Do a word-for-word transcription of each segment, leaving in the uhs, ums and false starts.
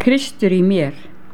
Kristur í mér.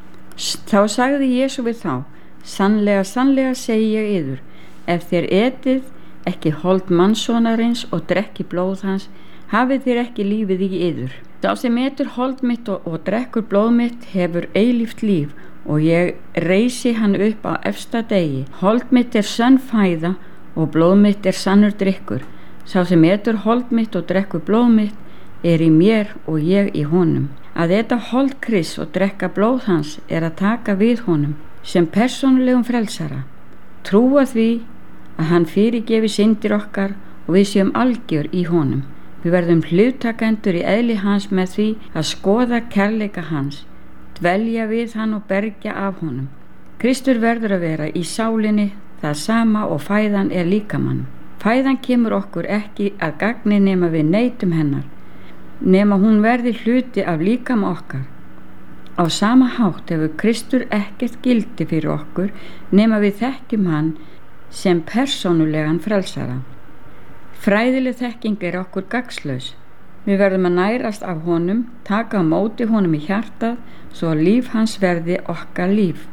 Þá sagði Jesú við þá: Sannlega, sannlega segi ég yður, ef þér etið ekki hold mannssonarins og drekki blóð hans, hafið þér ekki lífið í yður. Sá sem etur hold mitt og, og drekkur blóð mitt hefur eilíft líf, og ég reisi hann upp á efsta degi. Hold mitt er sönn fæða og blóð mitt er sannur drykkur. Sá sem etur hold mitt og drekkur blóð mitt er í mér og ég í honum. Að eta hold Krists og drekka blóð hans er að taka við honum sem persónulegum frelsara. Trúa því að hann fyrirgefi syndir okkar og við séum algjör í honum. Við verðum hlutakendur í eðli hans með því að skoða kærleika hans, dvelja við hann og bergja af honum. Kristur verður að vera í sálinni það sama og fæðan er líkamann. Fæðan kemur okkur ekki að gagni nema við neytum hennar, nema hún verði hluti af líkama okkar. Á sama hátt hefur Kristur ekkert gildi fyrir okkur nema við þekkjum hann sem persónulegan frelsara. Fræðileg þekking er okkur gagnslaus. Við verðum að nærast af honum, taka á móti honum í hjartað svo að líf hans verði okkar líf.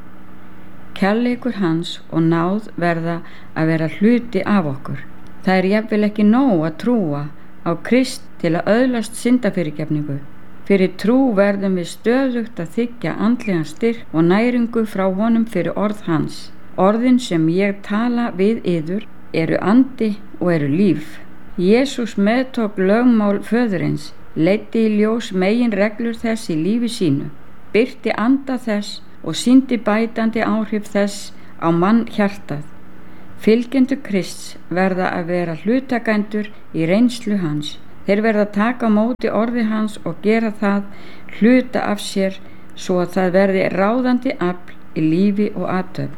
Kærleikur hans og náð verða að vera hluti af okkur. Það er jafnvel ekki nóg að trúa á Krist til að öðlast syndafyrirgefningu. Fyrir trú verðum við stöðugt að þiggja andlegan styrk og næringu frá honum fyrir orð hans. Orðin sem ég tala við yður eru andi og eru líf. Jesús meðtók lögmál föðurins, leiddi í ljós megin reglur þess í lífi sínu, birti anda þess og sýndi bætandi áhrif þess á mann hjartað. Fylgjendur Krists verða að vera hlutakendur í reynslu hans. Þeir verða að taka á móti orði hans og gera það hluta af sér svo að það verði ráðandi afl í lífi og athöfn.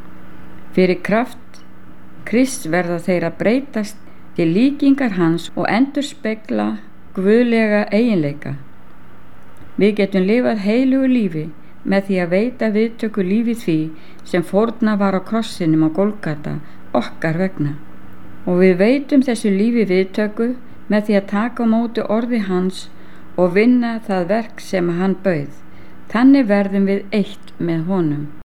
Fyrir kraft Krists verða þeir að breytast til líkingar hans og endurspegla guðlega eiginleika. Við getum lifað heilugu lífi með því að veita viðtöku lífi því sem fórna var á krossinum á Golgata okkar vegna. Og við veitum þessu lífi viðtöku með því að taka á móti orði hans og vinna það verk sem hann bauð. Þannig verðum við eitt með honum.